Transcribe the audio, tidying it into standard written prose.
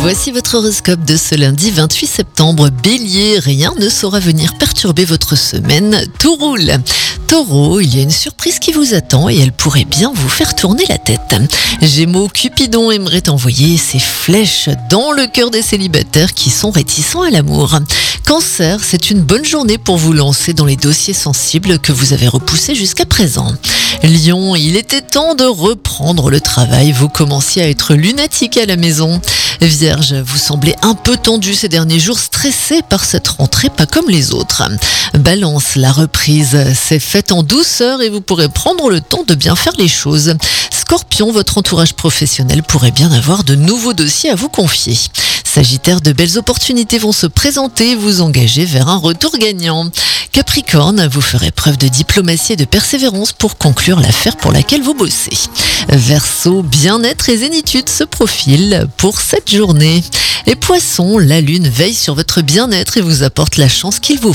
Voici votre horoscope de ce lundi 28 septembre. Bélier, rien ne saura venir perturber votre semaine. Tout roule. Taureau, il y a une surprise qui vous attend et elle pourrait bien vous faire tourner la tête. Gémeaux, Cupidon aimerait envoyer ses flèches dans le cœur des célibataires qui sont réticents à l'amour. Cancer, c'est une bonne journée pour vous lancer dans les dossiers sensibles que vous avez repoussés jusqu'à présent. Lion, il était temps de reprendre le travail, vous commenciez à être lunatique à la maison. Vierge, vous semblez un peu tendu ces derniers jours, stressé par cette rentrée pas comme les autres. Balance, la reprise s'est faite en douceur et vous pourrez prendre le temps de bien faire les choses. Scorpion, votre entourage professionnel pourrait bien avoir de nouveaux dossiers à vous confier. Sagittaire, de belles opportunités vont se présenter, vous engager vers un retour gagnant. Capricorne, vous ferez preuve de diplomatie et de persévérance pour conclure l'affaire pour laquelle vous bossez. Verseau, bien-être et zénitude se profilent pour cette journée. Les Poissons, la lune veille sur votre bien-être et vous apporte la chance qu'il vous